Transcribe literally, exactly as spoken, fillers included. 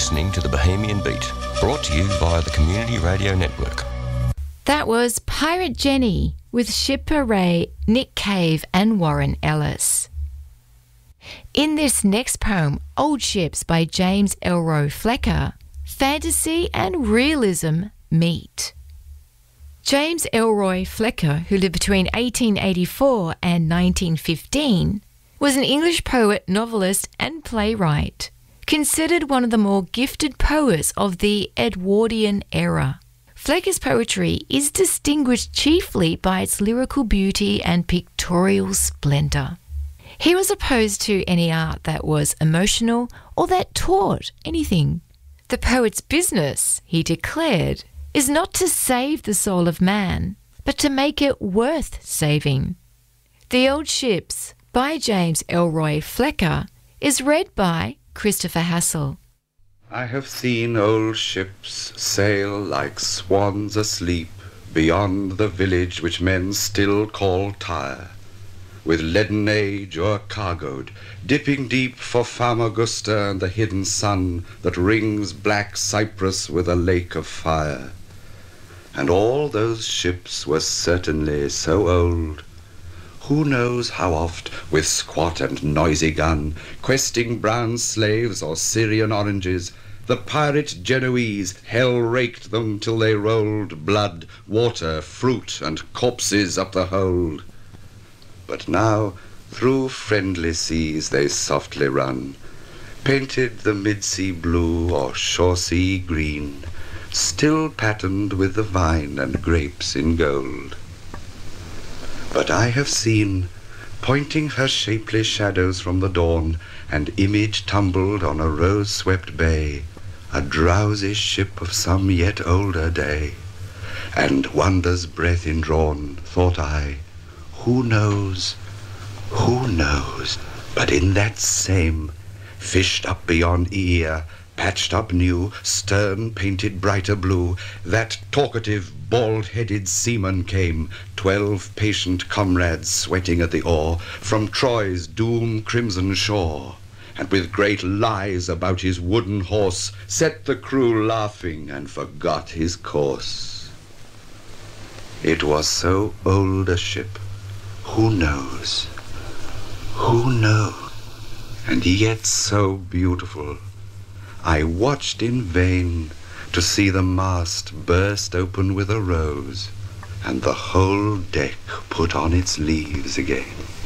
listening to the Bohemian Beat, brought to you via the Community Radio Network. That was Pirate Jenny with Shipper Ray, Nick Cave and Warren Ellis. In this next poem, Old Ships by James Elroy Flecker, fantasy and realism meet. James Elroy Flecker, who lived between eighteen eighty-four and nineteen fifteen, was an English poet, novelist and playwright, considered one of the more gifted poets of the Edwardian era. Flecker's poetry is distinguished chiefly by its lyrical beauty and pictorial splendour. He was opposed to any art that was emotional or that taught anything. The poet's business, he declared, is not to save the soul of man, but to make it worth saving. The Old Ships by James Elroy Flecker is read by Christopher Hassel. I have seen old ships sail like swans asleep beyond the village which men still call Tyre, with leaden age o'ercargoed, dipping deep for Famagusta and the hidden sun that rings black Cyprus with a lake of fire. And all those ships were certainly so old. Who knows how oft, with squat and noisy gun, questing brown slaves or Syrian oranges, the pirate Genoese hell-raked them till they rolled blood, water, fruit, and corpses up the hold. But now through friendly seas they softly run, painted the mid-sea blue or shore-sea green, still patterned with the vine and grapes in gold. But I have seen, pointing her shapely shadows from the dawn, and image tumbled on a rose-swept bay, a drowsy ship of some yet older day, and wonder's breath indrawn, thought I, who knows, who knows, but in that same, fished up beyond ear, patched up new, stern painted brighter blue, that talkative, bald-headed seaman came, twelve patient comrades sweating at the oar, from Troy's doom crimson shore, and with great lies about his wooden horse, set the crew laughing and forgot his course. It was so old a ship, who knows, who knows, and yet so beautiful. I watched in vain to see the mast burst open with a rose, and the whole deck put on its leaves again.